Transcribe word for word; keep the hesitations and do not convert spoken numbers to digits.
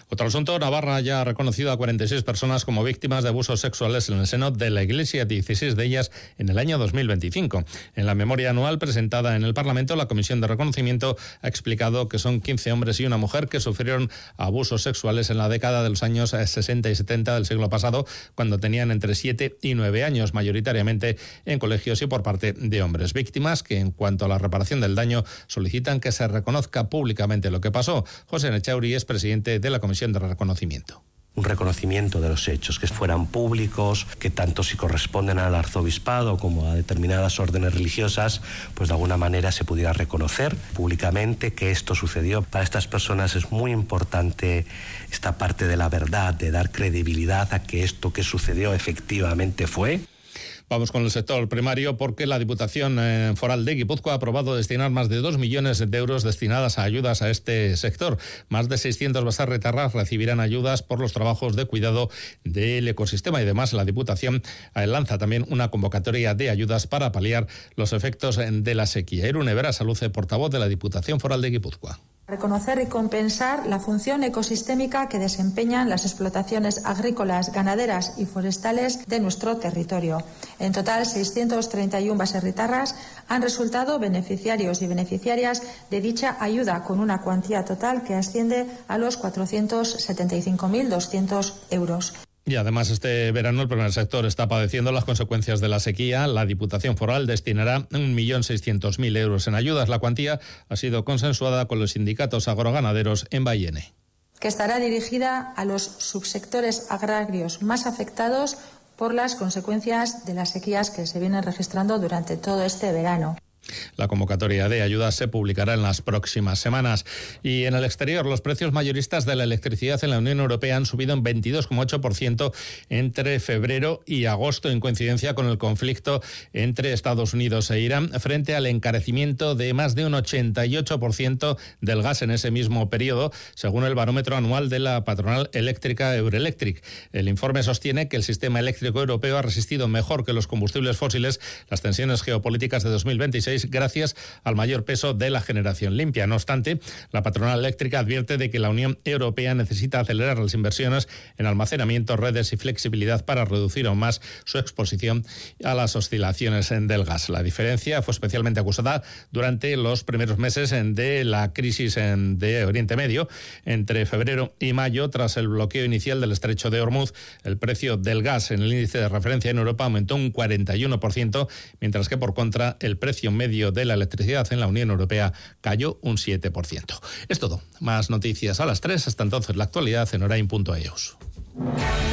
Otro asunto, Navarra ya ha reconocido a cuarenta y seis personas como víctimas de abusos sexuales en el seno de la Iglesia, dieciséis de ellas en el año dos mil veinticinco. En la memoria anual presentada en el Parlamento, la Comisión de Reconocimiento ha explicado que son quince hombres y una mujer que sufrieron abusos sexuales en la década de los años sesenta y setenta del siglo pasado, cuando tenían entre siete y nueve años, mayoritariamente en colegios y por parte de hombres. Víctimas que, en cuanto a la reparación del daño, solicitan que se reconozca públicamente lo que pasó. José Nechauri es presidente de la Comisión de Reconocimiento. Un reconocimiento de los hechos, que fueran públicos, que tanto si corresponden al arzobispado como a determinadas órdenes religiosas, pues de alguna manera se pudiera reconocer públicamente que esto sucedió. Para estas personas es muy importante esta parte de la verdad, de dar credibilidad a que esto que sucedió efectivamente fue. Vamos con el sector primario, porque la Diputación Foral de Guipúzcoa ha aprobado destinar más de dos millones de euros destinadas a ayudas a este sector. Más de seiscientos baserritarras recibirán ayudas por los trabajos de cuidado del ecosistema, y además la Diputación lanza también una convocatoria de ayudas para paliar los efectos de la sequía. Irune Berasaluce, portavoz de la Diputación Foral de Guipúzcoa. Reconocer y compensar la función ecosistémica que desempeñan las explotaciones agrícolas, ganaderas y forestales de nuestro territorio. En total, seiscientos treinta y uno baserritarras han resultado beneficiarios y beneficiarias de dicha ayuda, con una cuantía total que asciende a los cuatrocientos setenta y cinco mil doscientos euros. Y además este verano el primer sector está padeciendo las consecuencias de la sequía. La Diputación Foral destinará un millón seiscientos mil euros en ayudas. La cuantía ha sido consensuada con los sindicatos agroganaderos en Bayene. Que estará dirigida a los subsectores agrarios más afectados por las consecuencias de las sequías que se vienen registrando durante todo este verano. La convocatoria de ayudas se publicará en las próximas semanas. Y en el exterior, los precios mayoristas de la electricidad en la Unión Europea han subido un veintidós coma ocho por ciento entre febrero y agosto, en coincidencia con el conflicto entre Estados Unidos e Irán, frente al encarecimiento de más de un ochenta y ocho por ciento del gas en ese mismo periodo, según el barómetro anual de la patronal eléctrica Eurelectric. El informe sostiene que el sistema eléctrico europeo ha resistido mejor que los combustibles fósiles las tensiones geopolíticas de dos mil veintiséis, gracias al mayor peso de la generación limpia. No obstante, la patronal eléctrica advierte de que la Unión Europea necesita acelerar las inversiones en almacenamiento, redes y flexibilidad para reducir aún más su exposición a las oscilaciones del gas. La diferencia fue especialmente acusada durante los primeros meses de la crisis de Oriente Medio. Entre febrero y mayo, tras el bloqueo inicial del estrecho de Hormuz, el precio del gas en el índice de referencia en Europa aumentó un cuarenta y uno por ciento, mientras que por contra el precio medio de la electricidad en la Unión Europea cayó un siete por ciento. Es todo. Más noticias a las tres. Hasta entonces, la actualidad en orain punto e u.